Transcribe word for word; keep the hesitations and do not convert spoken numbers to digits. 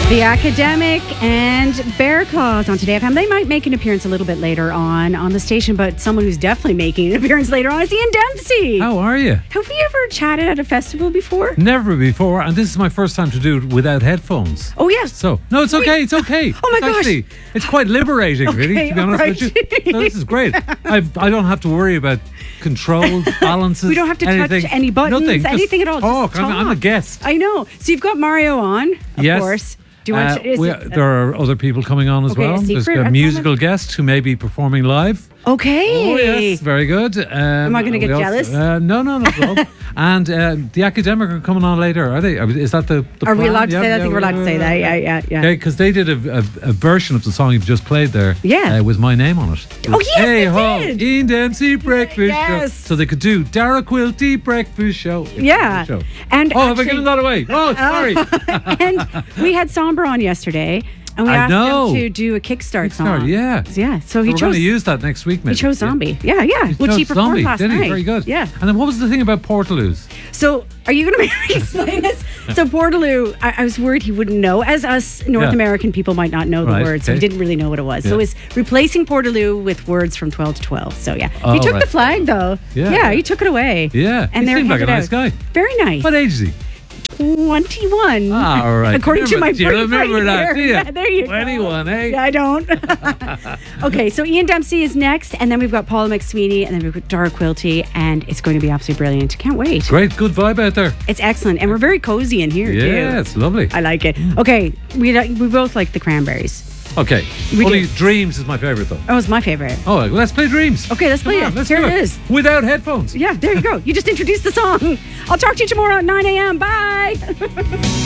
The Academic and Bear Claws on Today F M. They might make an appearance a little bit later on on the station, but someone who's definitely making an appearance later on is Ian Dempsey. How are you? Have we ever chatted at a festival before? Never before, and this is my first time to do it without headphones. Oh, yes. So, no, it's okay, it's okay. Oh, my it's gosh. Actually, it's quite liberating, really, Okay, to be honest all with right. you. No, this is great. I've, I don't have to worry about control, balances, We don't have to anything. touch any buttons, Nothing, just anything at all. Talk. Just I'm, I'm a talk. guest. I know. So you've got Mario on, of Yes. course. Do you want Uh, to... Is we- it, there are other people coming on as Okay, a well. There's secret? a A musical guest who may be performing live. okay. Oh, yes, very good. Um, Am I gonna get jealous? Uh, no, no, no. no. And uh, the Academic are coming on later, are they? Is that the, the Are we plan? allowed to Yeah, say that? I yeah, think we're allowed to say that. Yeah, yeah, yeah. Yeah, because they did a, a, a version of the song you've just played there. Yeah. Uh, with my name on it. Oh, yes, Hey they ho, did. Ian Dempsey Breakfast Yes. Show. So they could do Dara Quilty Breakfast Show. Yeah. Show. And Oh, have I actually- given that away? Oh, sorry. and we had Somber on yesterday, and we I asked know. him to do a Kickstart, Kickstart, song. yeah. Yeah, so he We're going chose to use that next week, maybe. he chose Yeah. Zombie. Yeah, yeah, He which he chose performed Zombie, last did he? night. Very good. Yeah. And then what was the thing about Portaloos? So, are you going to make me explain this? So, Portaloo, I, I was worried he wouldn't know, as us North Yeah. American people might not know the Right, words, so he okay. didn't really know what it was. Yeah. So, it's replacing Portaloo with words from twelve to twelve. So, yeah. Oh, he took right. the flag, though. Yeah. Yeah, he took it away. Yeah, And he they're seemed like a handed nice out. guy. Very nice. What age is he? twenty-one. Ah, all right. According to my Do you brief remember right that, here. do you? Yeah, there you go. twenty-one, eh? Yeah, I don't. Okay, so Ian Dempsey is next, and then we've got Paula McSweeney, and then we've got Dara Quilty, and it's going to be absolutely brilliant. Can't wait. Great, good vibe out there. It's excellent, and we're very cozy in here, Yeah, too. it's lovely. I like it. Okay, we li- we both like the Cranberries. Okay, We only do. Dreams is my favourite though. Oh, it's my favorite. Oh, well, let's play Dreams. Okay, let's Come play on, it. let's Here do it is. Without headphones. Yeah, there you go. You just introduced the song. I'll talk to you tomorrow at nine a.m. Bye.